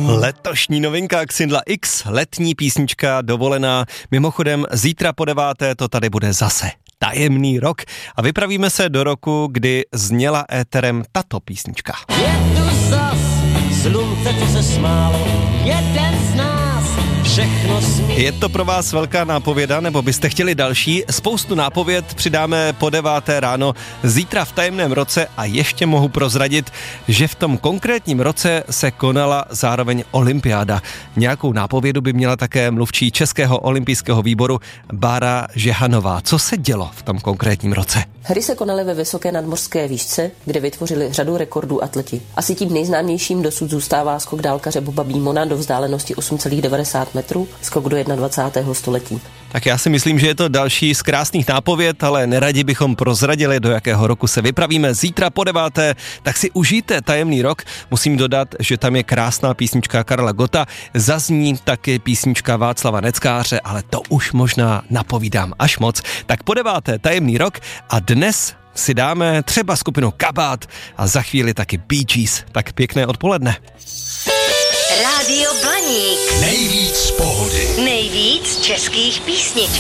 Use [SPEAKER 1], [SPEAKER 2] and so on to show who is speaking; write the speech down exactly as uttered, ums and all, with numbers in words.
[SPEAKER 1] Letošní novinka Xindla X, letní písnička Dovolená. Mimochodem zítra po deváté to tady bude zase tajemný rok a vypravíme se do roku, kdy zněla éterem tato písnička.
[SPEAKER 2] Je tu zas slunce, co se smálo, jeden z nás všechno smí.
[SPEAKER 1] Je to pro vás velká nápověda, nebo byste chtěli další? Spoustu nápověd přidáme po deváté ráno zítra v tajemném roce a ještě mohu prozradit, že v tom konkrétním roce se konala zároveň olympiáda. Nějakou nápovědu by měla také mluvčí Českého olympijského výboru Bára Žehanová. Co se dělo v tom konkrétním roce?
[SPEAKER 3] Hry se konaly ve vysoké nadmořské výšce, kde vytvořili řadu rekordů atleti. Asi tím nejznámějším dosud zůstává skok dálkaře Boba Beamona do vzdálenosti osm celá devadesát metrů, skok do dvacátého prvního století.
[SPEAKER 1] Tak já si myslím, že je to další z krásných nápověd, ale neradi bychom prozradili, do jakého roku se vypravíme zítra po deváté, tak si užijte tajemný rok. Musím dodat, že tam je krásná písnička Karla Gotta, zazní taky písnička Václava Neckáře, ale to už možná napovídám až moc. Tak po deváté tajemný rok a dnes si dáme třeba skupinu Kabát a za chvíli taky Bee Gees. Tak pěkné odpoledne.
[SPEAKER 4] Rádio Blaník.
[SPEAKER 5] Nejvíc pohody.
[SPEAKER 4] Nejvíc českých písniček.